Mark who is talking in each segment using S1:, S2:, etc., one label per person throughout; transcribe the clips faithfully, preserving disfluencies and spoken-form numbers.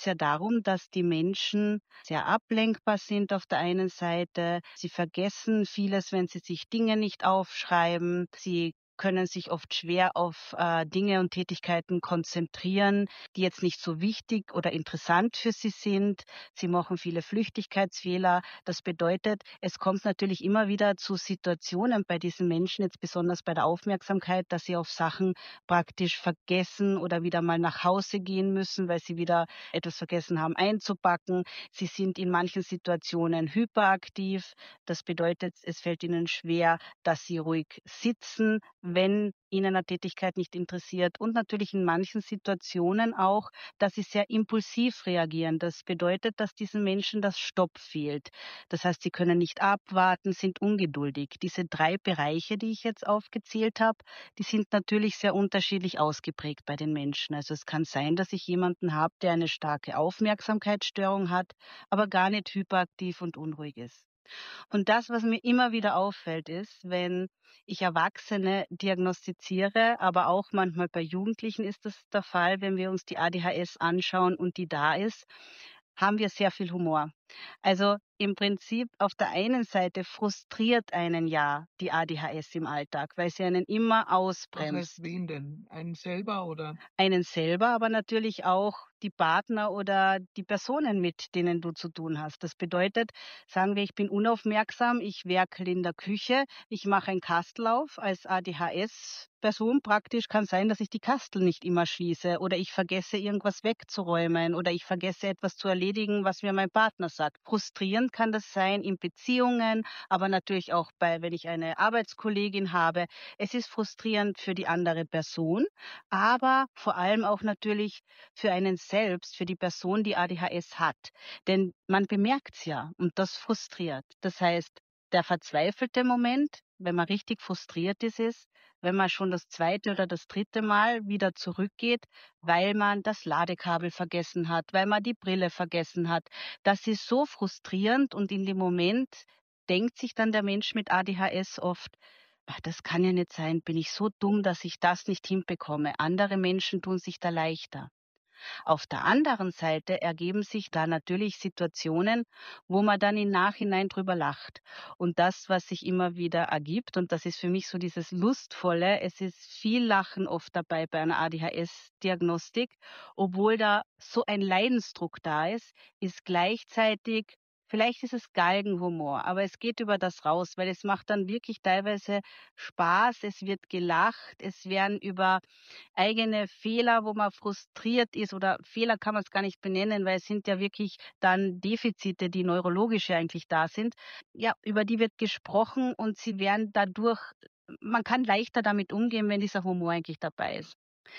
S1: es ja darum, dass die Menschen sehr ablenkbar sind auf der einen Seite. Sie vergessen vieles, wenn sie sich Dinge nicht aufschreiben. Sie können sich oft schwer auf äh, Dinge und Tätigkeiten konzentrieren, die jetzt nicht so wichtig oder interessant für sie sind. Sie machen viele Flüchtigkeitsfehler. Das bedeutet, es kommt natürlich immer wieder zu Situationen bei diesen Menschen, jetzt besonders bei der Aufmerksamkeit, dass sie auf Sachen praktisch vergessen oder wieder mal nach Hause gehen müssen, weil sie wieder etwas vergessen haben einzupacken. Sie sind in manchen Situationen hyperaktiv. Das bedeutet, es fällt ihnen schwer, dass sie ruhig sitzen, wenn ihnen eine Tätigkeit nicht interessiert. Und natürlich in manchen Situationen auch, dass sie sehr impulsiv reagieren. Das bedeutet, dass diesen Menschen das Stopp fehlt. Das heißt, sie können nicht abwarten, sind ungeduldig. Diese drei Bereiche, die ich jetzt aufgezählt habe, die sind natürlich sehr unterschiedlich ausgeprägt bei den Menschen. Also es kann sein, dass ich jemanden habe, der eine starke Aufmerksamkeitsstörung hat, aber gar nicht hyperaktiv und unruhig ist. Und das, was mir immer wieder auffällt, ist, wenn ich Erwachsene diagnostiziere, aber auch manchmal bei Jugendlichen ist das der Fall, wenn wir uns die A D H S anschauen und die da ist, haben wir sehr viel Humor. Also im Prinzip auf der einen Seite frustriert einen ja die A D H S im Alltag, weil sie einen immer
S2: Was heißt
S1: ausbremst.
S2: wen denn? Einen selber oder?
S1: Einen selber, aber natürlich auch die Partner oder die Personen, mit denen du zu tun hast. Das bedeutet, sagen wir, ich bin unaufmerksam, ich werkele in der Küche, ich mache ein Kastel auf. Als A D H S-Person praktisch kann sein, dass ich die Kastel nicht immer schließe oder ich vergesse, irgendwas wegzuräumen oder ich vergesse, etwas zu erledigen, was mir mein Partner sagt. Frustrierend kann das sein in Beziehungen, aber natürlich auch bei, wenn ich eine Arbeitskollegin habe. Es ist frustrierend für die andere Person, aber vor allem auch natürlich für einen selbst, für die Person, die A D H S hat. Denn man bemerkt's ja und das frustriert. Das heißt, der verzweifelte Moment, wenn man richtig frustriert ist, ist, wenn man schon das zweite oder das dritte Mal wieder zurückgeht, weil man das Ladekabel vergessen hat, weil man die Brille vergessen hat. Das ist so frustrierend und in dem Moment denkt sich dann der Mensch mit A D H S oft: „Ach, das kann ja nicht sein. Bin ich so dumm, dass ich das nicht hinbekomme? Andere Menschen tun sich da leichter.“ Auf der anderen Seite ergeben sich da natürlich Situationen, wo man dann im Nachhinein drüber lacht. Und das, was sich immer wieder ergibt, und das ist für mich so dieses Lustvolle, es ist viel Lachen oft dabei bei einer A D H S-Diagnostik, obwohl da so ein Leidensdruck da ist, ist gleichzeitig, vielleicht ist es Galgenhumor, aber es geht über das raus, weil es macht dann wirklich teilweise Spaß, es wird gelacht, es werden über eigene Fehler, wo man frustriert ist, oder Fehler kann man es gar nicht benennen, weil es sind ja wirklich dann Defizite, die neurologisch ja eigentlich da sind. Ja, über die wird gesprochen und sie werden dadurch, man kann leichter damit umgehen, wenn dieser Humor eigentlich dabei ist.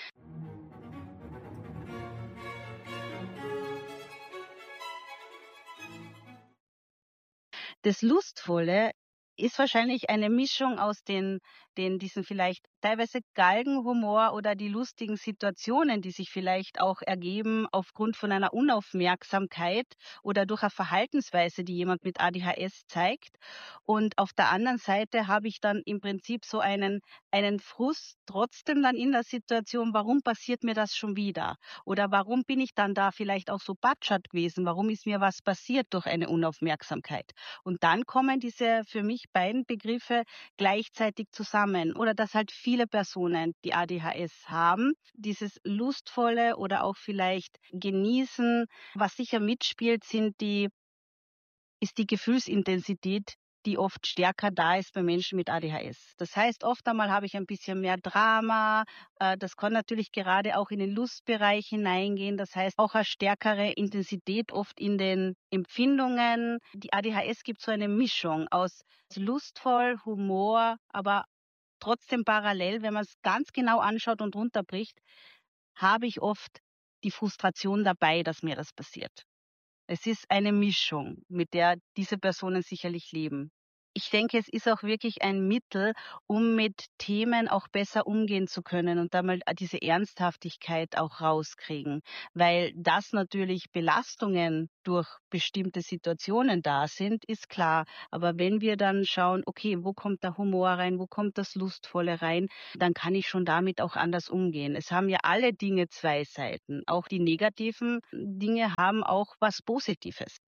S1: Das Lustvolle ist wahrscheinlich eine Mischung aus den den diesen vielleicht teilweise Galgenhumor oder die lustigen Situationen, die sich vielleicht auch ergeben aufgrund von einer Unaufmerksamkeit oder durch eine Verhaltensweise, die jemand mit A D H S zeigt. Und auf der anderen Seite habe ich dann im Prinzip so einen einen Frust trotzdem dann in der Situation: „Warum passiert mir das schon wieder?“ Oder „Warum bin ich dann da vielleicht auch so batschert gewesen? Warum ist mir was passiert durch eine Unaufmerksamkeit?“ Und dann kommen diese für mich beiden Begriffe gleichzeitig zusammen, oder dass halt viele Personen, die A D H S haben, dieses lustvolle oder auch vielleicht genießen. Was sicher mitspielt, sind die ist die Gefühlsintensität, die oft stärker da ist bei Menschen mit A D H S. Das heißt, oft einmal habe ich ein bisschen mehr Drama. Äh, das kann natürlich gerade auch in den Lustbereich hineingehen. Das heißt, auch eine stärkere Intensität oft in den Empfindungen. Die A D H S gibt so eine Mischung aus lustvoll, Humor, aber trotzdem parallel, wenn man es ganz genau anschaut und runterbricht, habe ich oft die Frustration dabei, dass mir das passiert. Es ist eine Mischung, mit der diese Personen sicherlich leben. Ich denke, es ist auch wirklich ein Mittel, um mit Themen auch besser umgehen zu können und da mal a diese Ernsthaftigkeit auch rauskriegen, weil dass natürlich Belastungen durch bestimmte Situationen da sind, ist klar. Aber wenn wir dann schauen: „Okay, wo kommt der Humor rein, wo kommt das Lustvolle rein?“, dann kann ich schon damit auch anders umgehen. Es haben ja alle Dinge zwei Seiten. Auch die negativen Dinge haben auch was Positives.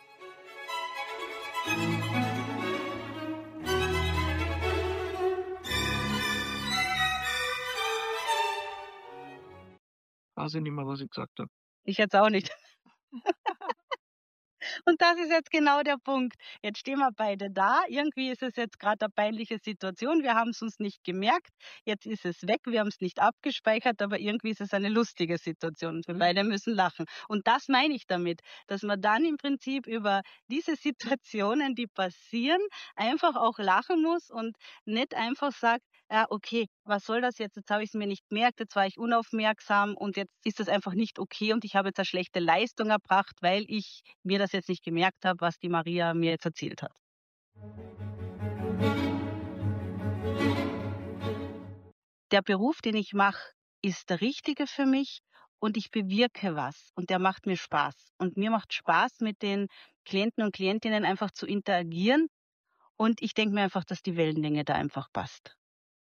S2: Weiß ich nicht mehr, was ich gesagt habe.
S1: Ich jetzt auch nicht. Und das ist jetzt genau der Punkt. Jetzt stehen wir beide da. Irgendwie ist es jetzt grad 'ne peinliche Situation. Wir haben's uns nicht gemerkt. Jetzt ist es weg. Wir haben's nicht abgespeichert, aber irgendwie ist es eine lustige Situation und wir
S2: Mhm.
S1: beide müssen lachen. Und das meine ich damit, dass man dann im Prinzip über diese Situationen, die passieren, einfach auch lachen muss und nicht einfach sagt: „Ja, okay, was soll das jetzt? Jetzt habe ich's mir nicht gemerkt, jetzt war ich unaufmerksam und jetzt ist das einfach nicht okay und ich habe jetzt 'ne schlechte Leistung erbracht, weil ich mir das jetzt nicht gemerkt habe, was die Maria mir jetzt erzählt hat.“ Der Beruf, den ich mache, ist der richtige für mich und ich bewirke was und der macht mir Spaß. Und mir macht Spaß, mit den Klienten und Klientinnen einfach zu interagieren und ich denke mir einfach, dass die Wellenlänge da einfach passt.